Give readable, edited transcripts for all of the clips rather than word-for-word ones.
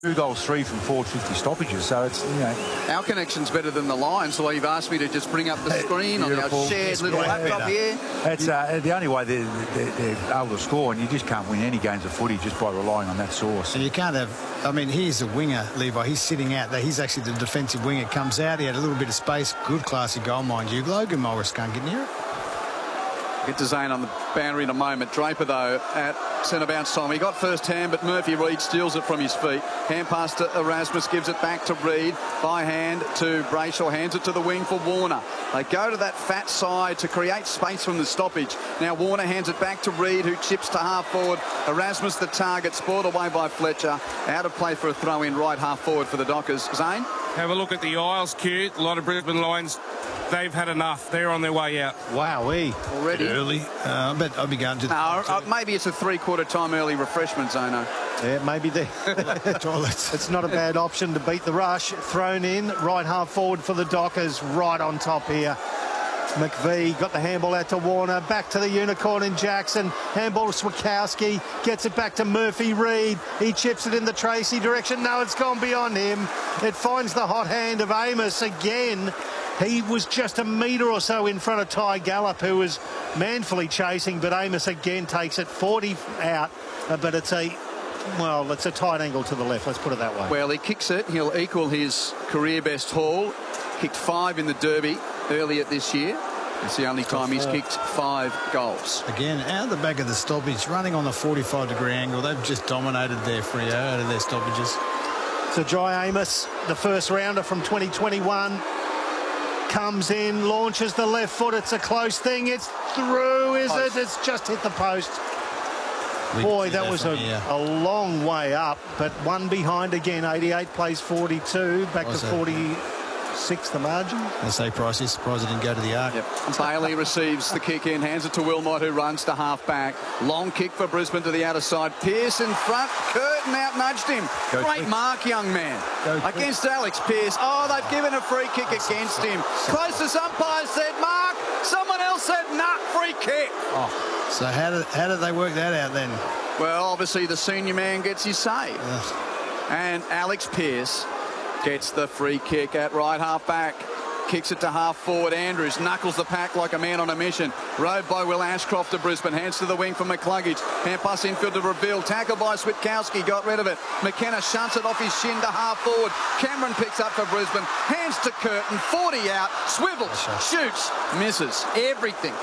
2 goals, 3 from 450 stoppages, so it's, you know. Our connection's better than the Lions, so you've asked me to just bring up the screen on our shared little laptop here. It's the only way they're able to score, and you just can't win any games of footy just by relying on that source. And you can't have, I mean, he's a winger, Levi. He's sitting out there. He's actually the defensive winger. Comes out, he had a little bit of space. Good classy goal, mind you. Logan Morris can't get near it. Get to Zane on the boundary in a moment. Draper, though, at centre bounce time. He got first hand, but Murphy Reid steals it from his feet. Hand pass to Erasmus, gives it back to Reid. By hand to Brayshaw, hands it to the wing for Warner. They go to that fat side to create space from the stoppage. Now Warner hands it back to Reid, who chips to half forward. Erasmus the target, spoiled away by Fletcher. Out of play for a throw in right half forward for the Dockers. Zane? Have a look at the Isles, Q. A lot of Brisbane Lions. They've had enough. They're on their way out. Wowee. Already? Early. But I'll be going to... No, maybe it's a three-quarter time early refreshment, Zono. Yeah, maybe it's not a bad option to beat the rush. Thrown in, right half forward for the Dockers, right on top here. McVee got the handball out to Warner, back to the unicorn in Jackson. Handball to Switkowski, gets it back to Murphy Reid. He chips it in the Tracy direction. No, it's gone beyond him. It finds the hot hand of Amos again. He was just a metre or so in front of Ty Gallup, who was manfully chasing, but Amos again takes it 40 out. But it's a tight angle to the left, let's put it that way. Well, he kicks it. He'll equal his career best haul. Kicked 5 in the Derby earlier this year. It's the only time he's kicked 5 goals. Again, out of the back of the stoppage, running on the 45-degree angle. They've just dominated their Freo out of their stoppages. So Jai Amos, the first rounder from 2021, comes in, launches the left foot. It's a close thing. It's through, is it? It's just hit the post. Boy, that was a long way up, but one behind again. 88 plays 42, back to 46 the margin. I say Price is surprised he didn't go to the arc. Yep. Bailey receives the kick in, hands it to Wilmot, who runs to half back. Long kick for Brisbane to the outer side. Pearce in front. Curtin out nudged him. Great mark, young man. Against Alex Pearce. Oh, they've given a free kick against him. Closest umpire said mark. Someone else said nah, free kick. Oh. So how did they work that out then? Well, obviously the senior man gets his say. And Alex Pearce gets the free kick at right half back. Kicks it to half forward. Andrews knuckles the pack like a man on a mission. Rode by Will Ashcroft to Brisbane. Hands to the wing for McCluggage. Hand pass infield to Reveal. Tackle by Switkowski. Got rid of it. McKenna shunts it off his shin to half forward. Cameron picks up for Brisbane. Hands to Curtin. 40 out. Swivels. Shoots. Misses. Everything.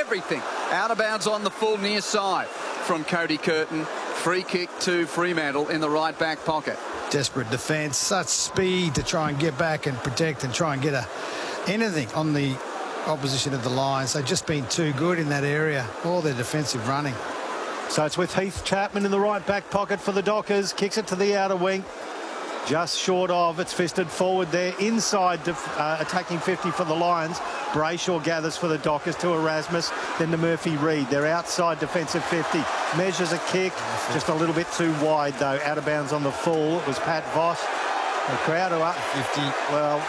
Out of bounds on the full near side from Cody Curtin. Free kick to Fremantle in the right back pocket. Desperate defence, such speed to try and get back and protect and try and get anything on the opposition of the Lions. They've just been too good in that area, all their defensive running. So it's with Heath Chapman in the right back pocket for the Dockers, kicks it to the outer wing. Just short of, it's fisted forward there, inside attacking 50 for the Lions. Brayshaw gathers for the Dockers to Erasmus, then to Murphy Reid. They're outside defensive 50. Measures a kick, just a little bit too wide though, out of bounds on the full. It was Pat Voss. The crowd are up 50. Well,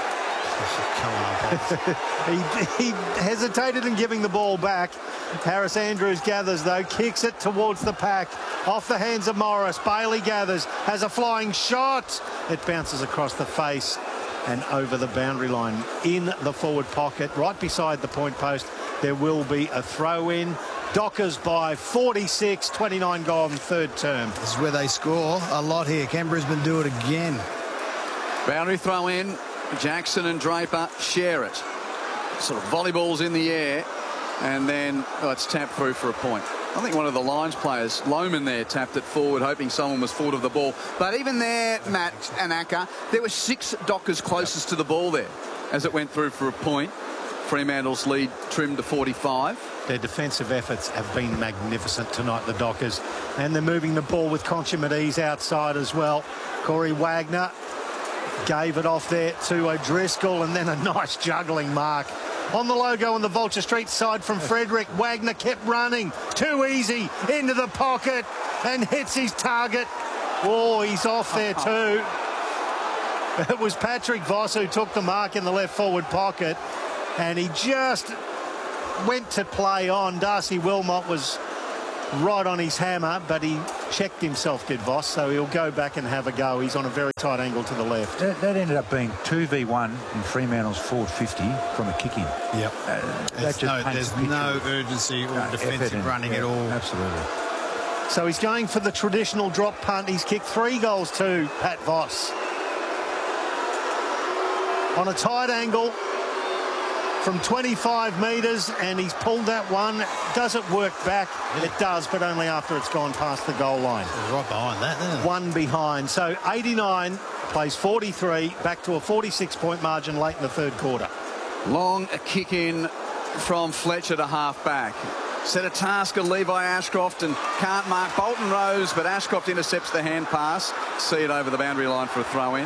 he hesitated in giving the ball back. Harris Andrews gathers though, kicks it towards the pack. Off the hands of Morris. Bailey gathers, has a flying shot. It bounces across the face and over the boundary line in the forward pocket, right beside the point post. There will be a throw in. Dockers by 46, 29 gone, third term. This is where they score a lot here. Can Brisbane do it again? Boundary throw in. Jackson and Draper share it. Sort of volleyballs in the air, and then it's tapped through for a point. I think one of the Lions players, Lohman there, tapped it forward, hoping someone was forward of the ball. But even there, Matt and Acker, there were 6 Dockers closest to the ball there as it went through for a point. Fremantle's lead trimmed to 45. Their defensive efforts have been magnificent tonight, the Dockers. And they're moving the ball with Conchimades outside as well. Corey Wagner gave it off there to O'Driscoll, and then a nice juggling mark on the logo on the Vulture Street side from Frederick. Wagner kept running, too easy, into the pocket and hits his target. Oh, he's off there too. It was Patrick Voss who took the mark in the left forward pocket, and he just went to play on. Darcy Wilmot was right on his hammer, but he checked himself, did Voss, so he'll go back and have a go. He's on a very tight angle to the left. That ended up being 2v1 in Fremantle's forward 50 from a kick-in. Yep. There's no urgency or defensive running at all. Absolutely. So he's going for the traditional drop punt. He's kicked 3 goals to Pat Voss. On a tight angle from 25 metres, and he's pulled that one. Does it work back? It does, but only after it's gone past the goal line. It's right behind that, isn't it? One behind. So 89 plays 43, back to a 46-point margin late in the third quarter. Long a kick in from Fletcher to half-back. Set a task of Levi Ashcroft and can't mark Bolton Rose, but Ashcroft intercepts the hand pass. See it over the boundary line for a throw-in.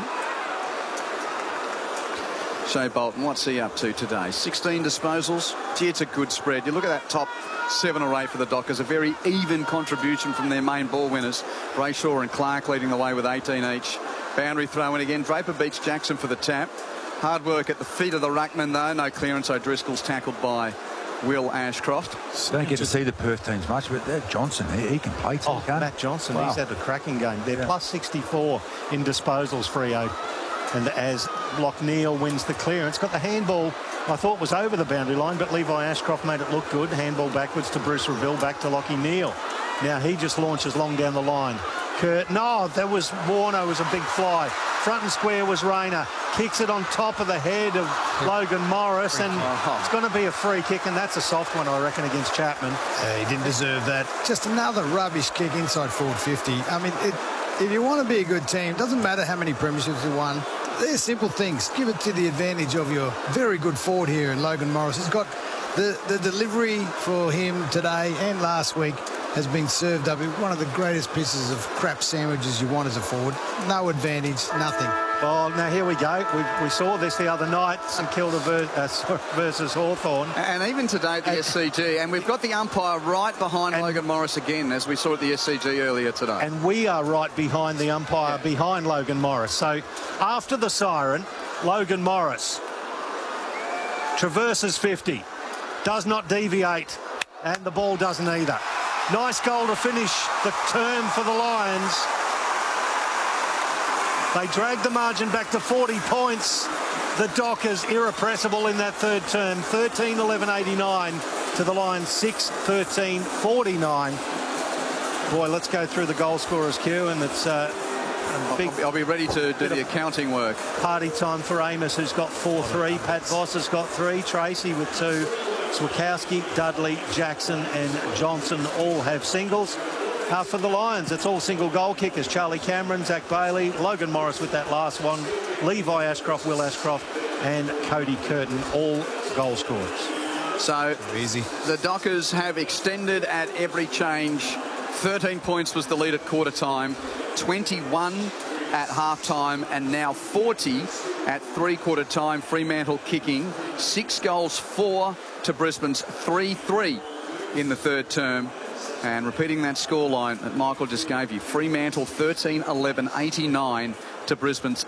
Shea Bolton, what's he up to today? 16 disposals. Gee, it's a good spread. You look at that top 7 or 8 for the Dockers, a very even contribution from their main ball winners. Brayshaw and Clark leading the way with 18 each. Boundary throw in again. Draper beats Jackson for the tap. Hard work at the feet of the ruckman, though. No clearance. O'Driscoll's tackled by Will Ashcroft. Don't get to see the Perth teams much, but Johnson, he can play too, can't Matt Johnson, wow. He's had a cracking game. They're plus 64 in disposals, Freo. And as Lockneil wins the clearance, got the handball, I thought was over the boundary line, but Levi Ashcroft made it look good. Handball backwards to Bruce Reville, back to Lockie Neal. Now he just launches long down the line. No, that was Warner, was a big fly. Front and square was Rayner. Kicks it on top of the head of Logan Morris, and it's going to be a free kick, and that's a soft one, I reckon, against Chapman. He didn't deserve that. Just another rubbish kick inside forward 50. I mean, if you want to be a good team, doesn't matter how many premierships you won. They're simple things. Give it to the advantage of your very good forward here, and Logan Morris has got the delivery for him today and last week has been served up. One of the greatest pieces of crap sandwiches you want as a forward. No advantage, nothing. Oh, now here we go. We saw this the other night, St Kilda versus Hawthorn. And even today at the SCG, and we've got the umpire right behind Logan Morris again, as we saw at the SCG earlier today. And we are right behind the umpire, behind Logan Morris. So after the siren, Logan Morris traverses 50, does not deviate, and the ball doesn't either. Nice goal to finish the term for the Lions. They dragged the margin back to 40 points. The Dockers irrepressible in that third term. 13-11-89 to the Lions 6-13-49. Boy, let's go through the goal scorers queue, and it's big. I'll be ready to do the accounting work. Party time for Amos, who's got 4-3. Pat Voss has got 3. Tracy with 2. Swakowski, Dudley, Jackson and Johnson all have singles. For the Lions, it's all single goal kickers. Charlie Cameron, Zach Bailey, Logan Morris with that last one, Levi Ashcroft, Will Ashcroft and Cody Curtin, all goal scorers. So easy. The Dockers have extended at every change. 13 points was the lead at quarter time, 21 at half time, and now 40 at three-quarter time. Fremantle kicking 6 goals, 4 to Brisbane's 3-3 in the third term. And repeating that scoreline that Michael just gave you, Fremantle 13-11-89 to Brisbane's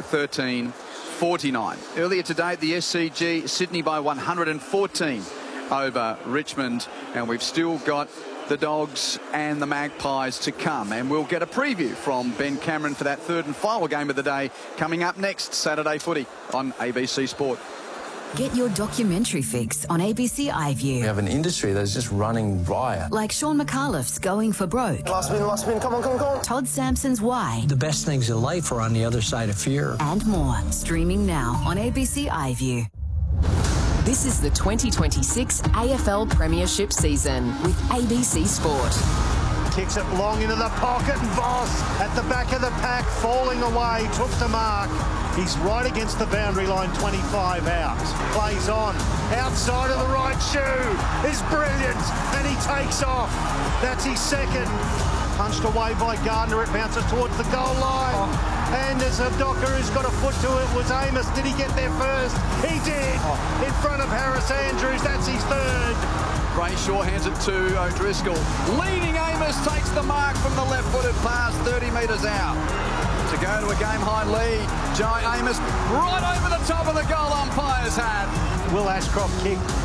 6-13-49. Earlier today at the SCG, Sydney by 114 over Richmond, and we've still got the Dogs and the Magpies to come, and we'll get a preview from Ben Cameron for that third and final game of the day coming up next Saturday footy on ABC Sport. Get your documentary fix on ABC iView. We have an industry that's just running riot. Like Sean McAuliffe's Going for Broke. Last spin, come on. Todd Sampson's Why. The best things in life are on the other side of fear. And more. Streaming now on ABC iView. This is the 2026 AFL Premiership season with ABC Sport. Kicks it long into the pocket, and Voss at the back of the pack, falling away, took the mark. He's right against the boundary line, 25 out. Plays on, outside of the right shoe is brilliant, and he takes off. That's his second. Punched away by Gardner, it bounces towards the goal line. And as a Docker who's got a foot to it was Amos. Did he get there first? He did, in front of Harris Andrews. That's his third. Brayshaw hands it to O'Driscoll. Leading Amos takes the mark from the left-footed pass 30 metres out. To go to a game-high lead, Joe Amos right over the top of the goal umpire's hat. Will Ashcroft kick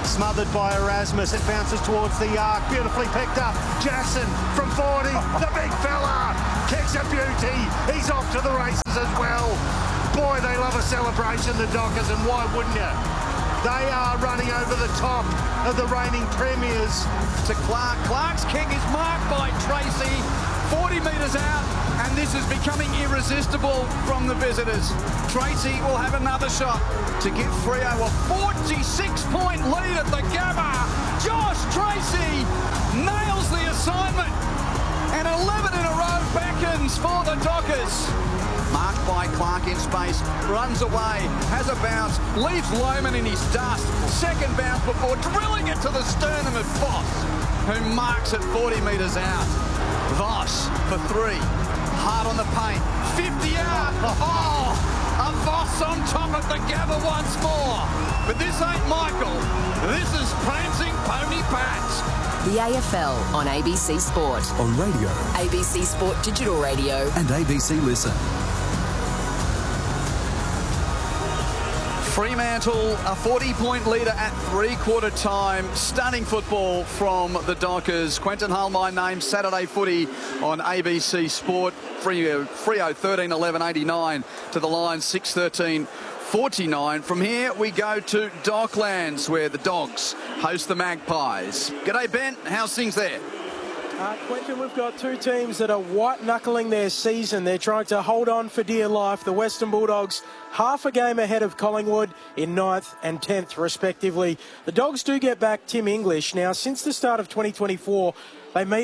Smothered by Erasmus. It bounces towards the arc. Beautifully picked up. Jackson from 40. The big fella kicks a beauty. He's off to the races as well. Boy, they love a celebration, the Dockers, and why wouldn't you? They are running over the top of the reigning premiers. To Clark. Clark's kick is marked by Tracy. 40 metres out, and this is becoming irresistible from the visitors. Tracy will have another shot to give Freo a 46-point lead at the Gabba. Josh Tracy nails the assignment, and 11 in a row beckons for the Dockers. Marked by Clark in space, runs away, has a bounce, leaves Lohman in his dust. Second bounce before drilling it to the sternum of Voss, who marks it 40 metres out. Voss for 3, hard on the paint, 50 out. Oh, a Voss on top of the Gabba once more. But this ain't Michael, this is Prancing Pony Pats. The AFL on ABC Sport. On radio. ABC Sport Digital Radio. And ABC Listen. Fremantle, a 40-point leader at three-quarter time. Stunning football from the Dockers. Quentin Hull, my name, Saturday footy on ABC Sport. Freo 13-11-89 to the Lions 6-13-49. From here we go to Docklands, where the Dogs host the Magpies. G'day, Ben. How's things there? Quentin, we've got two teams that are white-knuckling their season. They're trying to hold on for dear life. The Western Bulldogs, half a game ahead of Collingwood in 9th and 10th, respectively. The Dogs do get back Tim English. Now, since the start of 2024, they